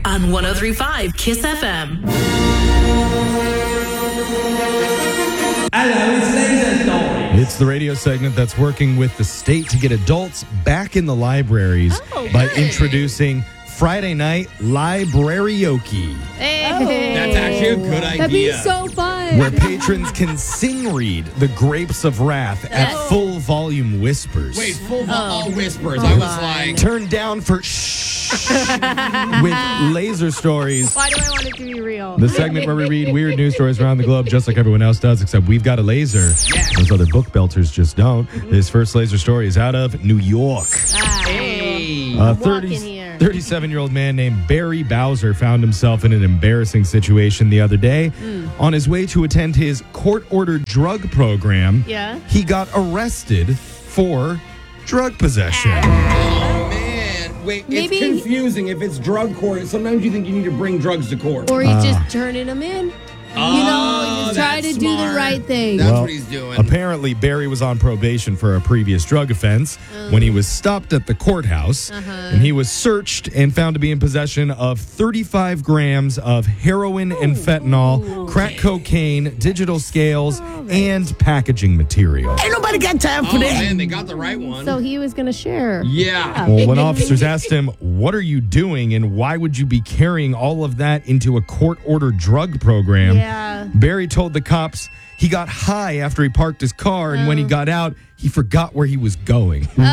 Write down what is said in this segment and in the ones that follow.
on 103.5 Kiss FM. Hello, it's Laser Stories. It's the radio segment that's working with the state to get adults back in the libraries by introducing Friday Night Librarioke, That's actually a good idea. That'd be so fun. where patrons can sing read The Grapes of Wrath at full volume whispers. Wait, full all whispers. I was like, Turned down for shh with laser stories. Why do I want it to be real? The segment where we read weird news stories around the globe just like everyone else does, except we've got a laser. Those other book belters just don't. This first laser story is out of New York. hey. A walking here. 37-year-old man named Barry Bowser found himself in an embarrassing situation the other day. On his way to attend his court-ordered drug program, Yeah. he got arrested for drug possession. Oh, man. Wait, Maybe- it's confusing. If it's drug court, sometimes you think you need to bring drugs to court. Or he's just turning them in. He's trying to do the right thing. That's Well, what he's doing. Apparently, Barry was on probation for a previous drug offense when he was stopped at the courthouse, and he was searched and found to be in possession of 35 grams of heroin and fentanyl, crack cocaine, digital scales, and packaging material. Ain't nobody got time for Oh, that. man, they got the right one. So he was going to share. yeah. Well, when officers asked him, "What are you doing and why would you be carrying all of that into a court-ordered drug program?" Yeah. Barry told the cops he got high after he parked his car, and when he got out, he forgot where he was going. Dang.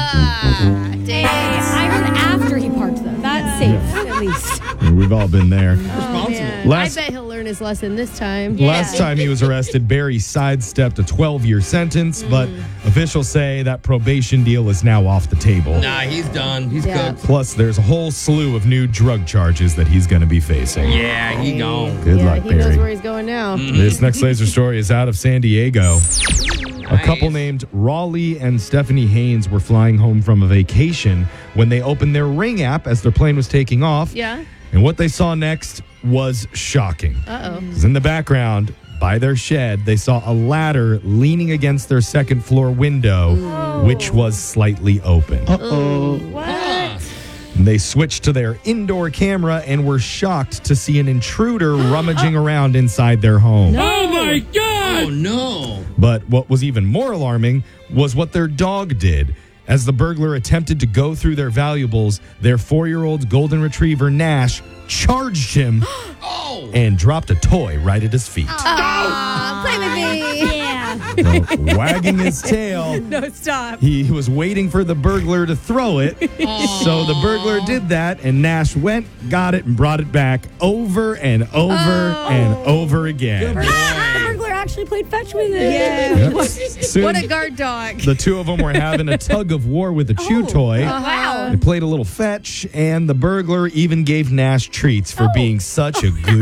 I heard after he parked them. That's safe, at least. We've all been there. Responsible. Last- I bet he'll learn his lesson this time. Last time he was arrested, Barry sidestepped a 12-year sentence, but officials say that probation deal is now off the table. Nah, he's done. He's Yeah. cooked. Plus, there's a whole slew of new drug charges that he's going to be facing. Yeah, he gone. Good Yeah, luck, he knows Barry. where he's going now. This next laser story is out of San Diego. A couple Nice. named Raleigh and Stephanie Haynes were flying home from a vacation when they opened their Ring app as their plane was taking off. Yeah. And what they saw next was shocking. Uh-oh. 'Cause in the background, by their shed, they saw a ladder leaning against their second floor window, which was slightly open. What? And they switched to their indoor camera and were shocked to see an intruder rummaging around inside their home. Oh, no. But what was even more alarming was what their dog did. As the burglar attempted to go through their valuables, their 4-year-old golden retriever, Nash, charged him Oh. and dropped a toy right at his feet. Play with me. Yeah. So, wagging his tail, No, stop. he was waiting for the burglar to throw it. So the burglar did that, and Nash went, got it, and brought it back over and over and over again. The burglar actually played fetch with it. Yeah. Yep. Soon, What a guard dog. the two of them were having a tug of war with a chew toy. Wow. They played a little fetch, and the burglar even gave Nash treats for being such a good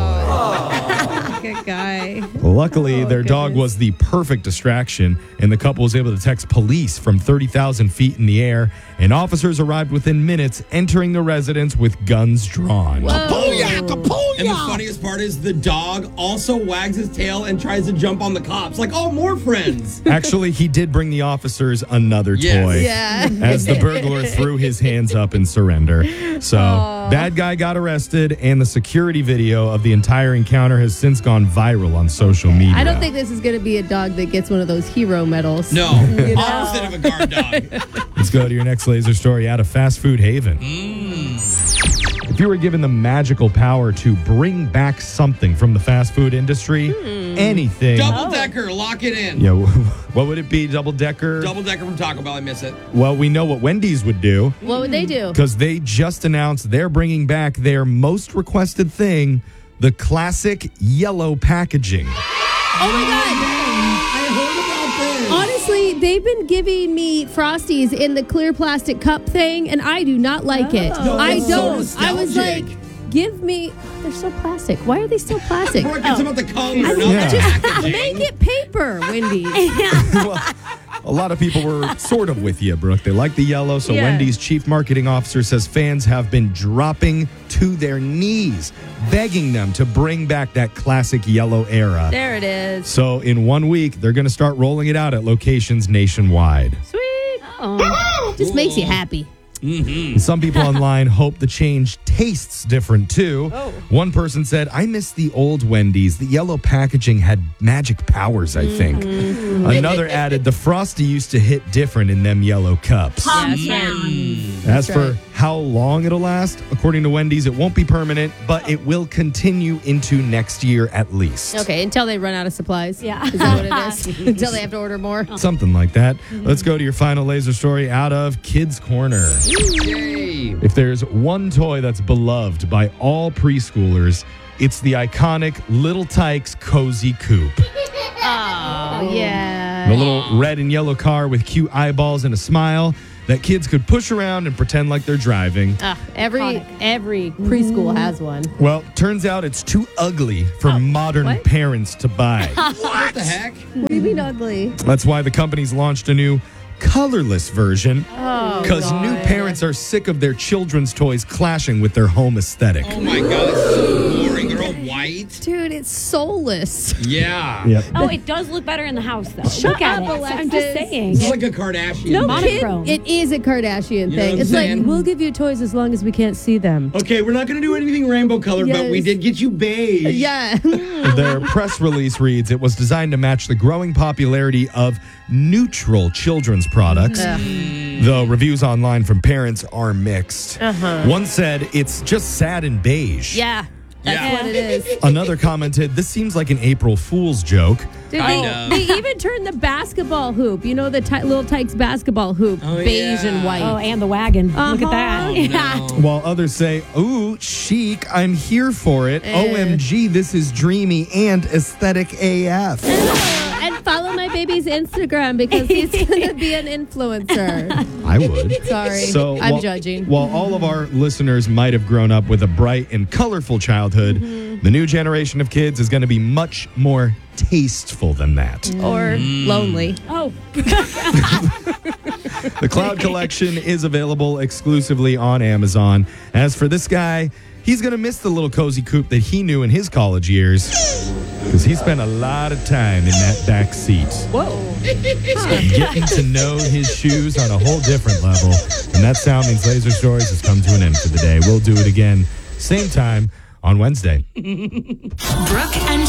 boy. Good guy. Luckily, their dog was the perfect distraction, and the couple was able to text police from 30,000 feet in the air, and officers arrived within minutes, entering the residence with guns drawn. And the funniest part is the dog also wags his tail and tries to jump on the cops. Like, oh, more friends. Actually, he did bring the officers another Yes. toy. Yeah. As the burglar threw his hands up in surrender. So, bad guy got arrested, and the security video of the entire encounter has since gone viral on social media. I don't think this is going to be a dog that gets one of those hero medals. No, opposite of a guard dog. Let's go to your next laser story out of Fast Food Haven. If you were given the magical power to bring back something from the fast food industry, anything. Double decker, lock it in. Yeah, what would it be? Double decker? Double decker from Taco Bell, I miss it. Well, we know what Wendy's would do What would they do? because they just announced they're bringing back their most requested thing, the classic yellow packaging. Oh my God. I heard about this. Honestly, they've been giving me Frosties in the clear plastic cup thing, and I do not like it. No, I it's so don't. I was like, nostalgic. give me. They're so plastic. Why are they still plastic? Brooke, it's about the color, not Yeah. the Just packaging. make it paper, Wendy's. Well, a lot of people were sort of with you, Brooke. They like the yellow, so Yeah. Wendy's chief marketing officer says fans have been dropping to their knees, begging them to bring back that classic yellow era. There it is. So in 1 week, they're going to start rolling it out at locations nationwide. Sweet. Oh, just makes you happy. Some people online hope the change tastes different too. One person said, I miss the old Wendy's. The yellow packaging had magic powers, I think. Another added, the Frosty used to hit different in them yellow cups. As for how long it'll last, according to Wendy's, it won't be permanent, but it will continue into next year at least. Okay, until they run out of supplies. Yeah. Is that what it is? Until they have to order more. Something like that. Let's go to your final laser story out of Kids Corner. Yay. If there's one toy that's beloved by all preschoolers, it's the iconic Little Tikes Cozy Coupe. Oh, yeah. The little red and yellow car with cute eyeballs and a smile that kids could push around and pretend like they're driving. Every preschool has one. Well, turns out it's too ugly for modern parents to buy. What the heck? What do you mean ugly? That's why the company's launched a new colorless version. Because new parents are sick of their children's toys clashing with their home aesthetic. Oh my God, that's so boring. They're all white. Dude, it's soulless. Yeah. Yep. Oh, it does look better in the house, though. Shut Look at up, it. Alexis. I'm just saying. It's like a Kardashian. No thing. kid, Monochrome. it is a Kardashian You know thing. what I'm It's saying? like, we'll give you toys as long as we can't see them. Okay, we're not going to do anything rainbow colored, but we Yes. did get you beige. Yeah. Their press release reads, it was designed to match the growing popularity of neutral children's products. Though reviews online from parents are mixed. One said, it's just sad and beige. Yeah. That's Yeah. what it is. Another commented, this seems like an April Fool's joke. Dude, Kind of. they even turned the basketball hoop. You know, the Little Tikes basketball hoop. Beige and white. Oh, and the wagon. Look at that. Oh, Yeah. no. While others say, ooh, chic, I'm here for it. OMG, this is dreamy and aesthetic AF. And follow my baby's Instagram because he's going to be an influencer. I would. Sorry. So I'm while- judging. While all of our listeners might have grown up with a bright and colorful childhood, the new generation of kids is going to be much more tasteful than that. Or lonely. Oh, The Cloud Collection is available exclusively on Amazon. As for this guy, he's going to miss the little cozy coupe that he knew in his college years because he spent a lot of time in that back seat. Getting to know his shoes on a whole different level. And that sound means Laser Stories has come to an end for the day. We'll do it again, same time on Wednesday. Brooke and